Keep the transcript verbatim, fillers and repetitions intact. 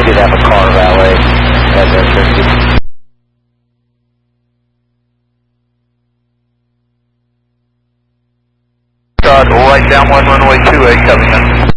did have a car valet that's interested. Start right down one runway two eight coming in.